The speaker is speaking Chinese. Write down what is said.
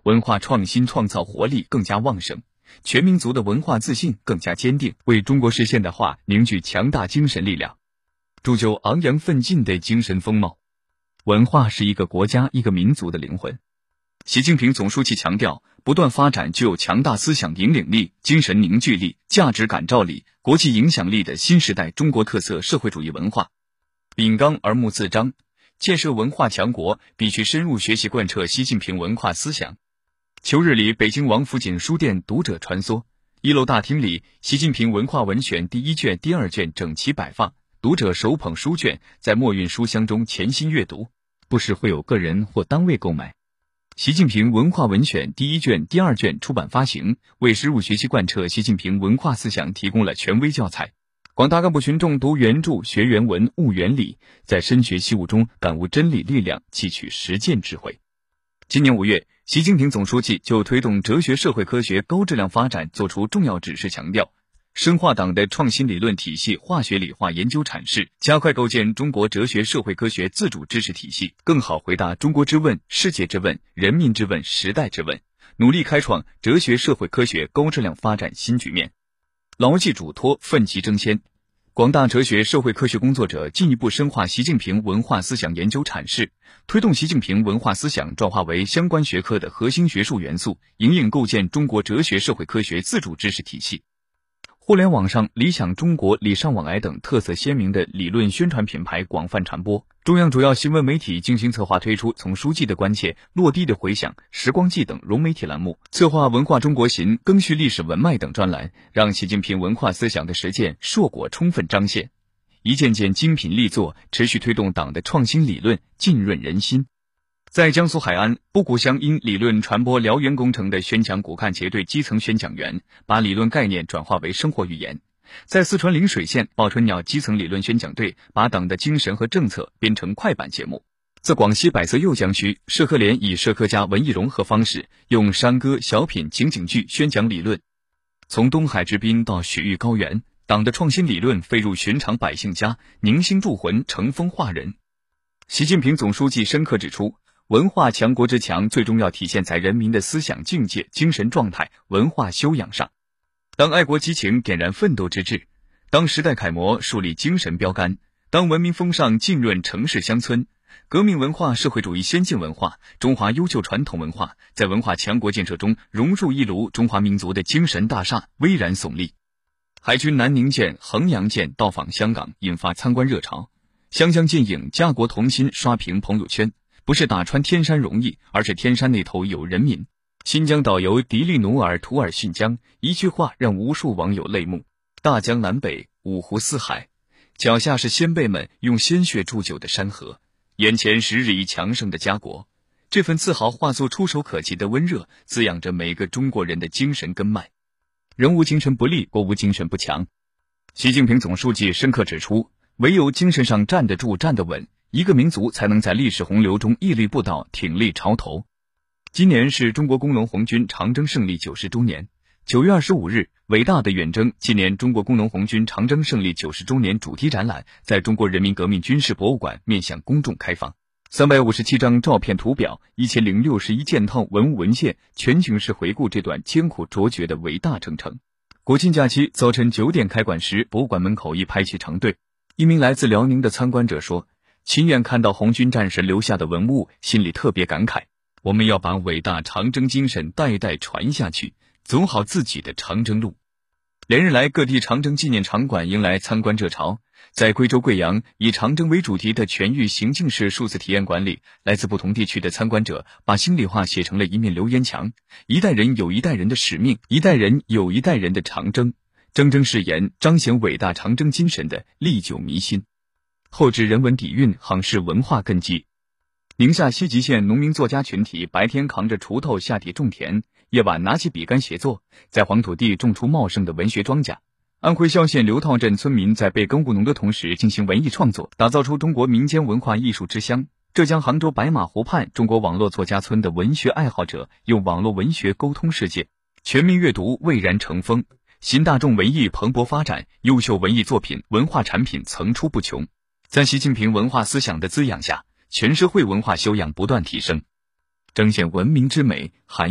文化创新创造活力更加旺盛，全民族的文化自信更加坚定，为中国式现代化凝聚强大精神力量，铸就昂扬奋进的精神风貌。文化是一个国家、一个民族的灵魂。习近平总书记强调，不断发展具有强大思想引领力、精神凝聚力、价值感召力、国际影响力的新时代中国特色社会主义文化。秉纲而目自彰，建设文化强国必须深入学习贯彻习近平文化思想。秋日里，北京王府井书店读者穿梭，一楼大厅里，习近平文化文选第1卷、第2卷整齐摆放，读者手捧书卷，在墨韵书香中潜心阅读，不时会有个人或单位购买。习近平文化文选第1卷、第2卷出版发行，为深入学习贯彻习近平文化思想提供了权威教材。广大干部群众读原著、学原文、悟原理，在深学习悟中感悟真理力量，汲取实践智慧。今年5月，习近平总书记就推动哲学社会科学高质量发展作出重要指示，强调深化党的创新理论体系化学理化研究阐释，加快构建中国哲学社会科学自主知识体系，更好回答中国之问、世界之问、人民之问、时代之问，努力开创哲学社会科学高质量发展新局面。牢记嘱托，奋其争先。广大哲学社会科学工作者进一步深化习近平文化思想研究阐释，推动习近平文化思想转化为相关学科的核心学术元素，引领构建中国哲学社会科学自主知识体系。互联网上理想中国、礼尚往来等特色鲜明的理论宣传品牌广泛传播，中央主要新闻媒体精心策划推出从书记的关切、落地的回响、时光记等融媒体栏目，策划文化中国行、更续历史文脉等专栏，让习近平文化思想的实践硕果充分彰显。一件件精品力作持续推动党的创新理论浸润人心。在江苏海安，布谷乡因理论传播燎原工程的宣讲骨干结对基层宣讲员，把理论概念转化为生活语言。在四川灵水县，报春鸟基层理论宣讲队把党的精神和政策编成快板节目。在广西百色右江区，社科联以社科加文艺融合方式，用山歌、小品、情景剧宣讲理论。从东海之滨到雪域高原，党的创新理论飞入寻常百姓家，凝心铸魂，成风化人。习近平总书记深刻指出，文化强国之强，最终要体现在人民的思想境界、精神状态、文化修养上。当爱国激情点燃奋斗之志，当时代楷模树立精神标杆，当文明风尚浸润城市乡村，革命文化、社会主义先进文化、中华优秀传统文化在文化强国建设中融入一炉中华民族的精神大厦，巍然耸立。海军南宁舰、衡阳舰到访香港，引发参观热潮。湘江舰影、家国同心刷屏朋友圈。不是打穿天山容易，而是天山那头有人民。新疆导游迪利努尔·图尔逊江，一句话让无数网友泪目。大江南北，五湖四海，脚下是先辈们用鲜血铸就的山河，眼前是日益强盛的家国。这份自豪化作触手可及的温热，滋养着每个中国人的精神根脉。人无精神不立，国无精神不强。习近平总书记深刻指出，唯有精神上站得住、站得稳，一个民族才能在历史洪流中屹立不倒、挺立潮头。今年是中国工农红军长征胜利90周年。9月25日，伟大的远征纪念中国工农红军长征胜利90周年主题展览在中国人民革命军事博物馆面向公众开放。357张照片图表，1061件套文物文献，全景式回顾这段艰苦卓绝的伟大征程。国庆假期早晨9点开馆时，博物馆门口已排起长队。一名来自辽宁的参观者说，亲眼看到红军战士留下的文物，心里特别感慨。我们要把伟大长征精神代代传下去，走好自己的长征路。连日来，各地长征纪念场馆迎来参观热潮。在贵州贵阳，以长征为主题的全域行进式数字体验馆里，来自不同地区的参观者把心里话写成了一面留言墙。一代人有一代人的使命，一代人有一代人的长征。铮铮誓言，彰显伟大长征精神的历久弥新。厚植人文底蕴，夯实文化根基。宁夏西吉县农民作家群体白天扛着锄头下地种田，夜晚拿起笔杆写作，在黄土地种出茂盛的文学庄稼。安徽萧县刘套镇村民在备耕务农的同时进行文艺创作，打造出中国民间文化艺术之乡。浙江杭州白马湖畔中国网络作家村的文学爱好者用网络文学沟通世界，全民阅读蔚然成风，新大众文艺蓬勃发展，优秀文艺作品、文化产品层出不穷。在习近平文化思想的滋养下，全社会文化修养不断提升，彰显文明之美，